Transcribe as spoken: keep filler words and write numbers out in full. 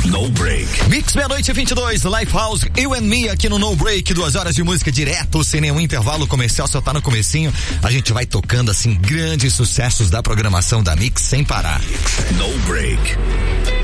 No Break. Mix meia-noite e vinte e dois, Lifehouse, You and Me aqui no No Break, duas horas de música direto, sem nenhum intervalo comercial, só tá no comecinho. A gente vai tocando assim grandes sucessos da programação da Mix sem parar. No Break.